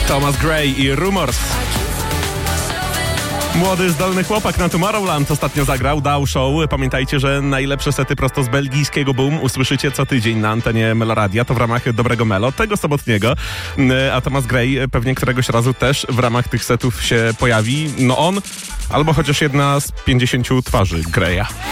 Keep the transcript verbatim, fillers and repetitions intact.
Thomas Gray i Rumors. Młody, zdolny chłopak na Tomorrowland ostatnio zagrał, dał show. Pamiętajcie, że najlepsze sety prosto z belgijskiego Boom usłyszycie co tydzień na antenie Meloradia. To w ramach Dobrego Melo, tego sobotniego. A Thomas Gray pewnie któregoś razu też w ramach tych setów się pojawi. No on, albo chociaż jedna z pięćdziesięciu twarzy Graya.